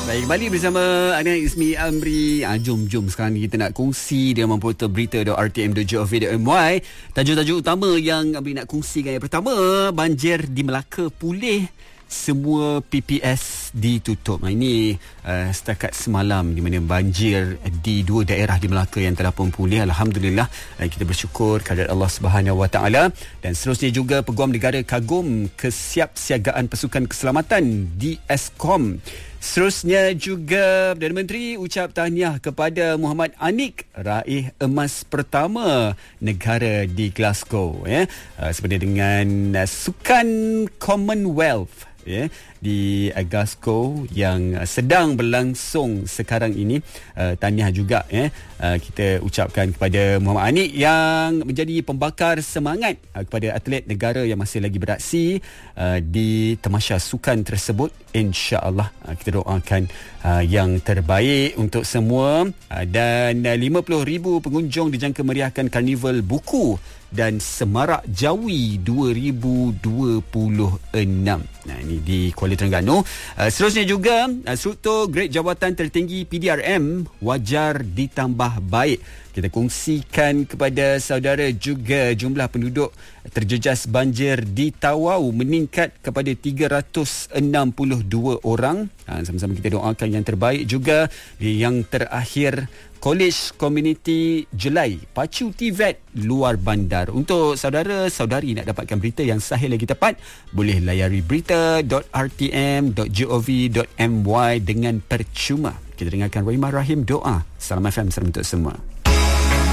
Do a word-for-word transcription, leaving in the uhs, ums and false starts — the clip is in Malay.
Baik, kembali bersama Ana Ismi Amri. Ha, jom, jom sekarang ni kita nak kongsi dengan portal berita dot r t m dot gov dot m y. Tajuk-tajuk utama yang Amri nak kongsikan. Yang pertama, banjir di Melaka pulih, semua P P S ditutup. Nah, ini uh, setakat semalam di mana banjir di dua daerah di Melaka yang telah pun pulih. Alhamdulillah, uh, kita bersyukur kehadirat Allah Subhanahu Wa Taala. Dan seterusnya juga Peguam Negara kagum kesiapsiagaan pasukan keselamatan di Eskom. Seterusnya juga Perdana Menteri ucap tahniah kepada Muhammad Anik raih emas pertama negara di Glasgow, ya. Uh, sebenarnya dengan uh, sukan Commonwealth, ya, di uh, Glasgow yang uh, sedang berlangsung sekarang ini. Uh, tahniah juga, ya, uh, kita ucapkan kepada Muhammad Anik yang menjadi pembakar semangat uh, kepada atlet negara yang masih lagi beraksi uh, di tamasya sukan tersebut. InsyaAllah uh, kita doakan uh, yang terbaik untuk semua. Uh, dan uh, lima puluh ribu pengunjung dijangka meriahkan Karnival Buku dan Semarak Jawi dua ribu dua puluh enam. Nah, ini di Kuala Terengganu. Uh, seterusnya juga uh, struktur grade jawatan tertinggi P D R M wajar ditambah baik. Kita kongsikan kepada saudara juga jumlah penduduk terjejas banjir di Tawau meningkat kepada tiga ratus enam puluh dua orang. Ha, sama-sama kita doakan yang terbaik juga. Yang terakhir, College Community Jelai pacu T V E T luar bandar. Untuk saudara-saudari nak dapatkan berita yang sahih lagi tepat, boleh layari berita dot r t m dot gov dot m y dengan percuma. Kita dengarkan Rahimah Rahim doa. Salam F M, salam untuk semua.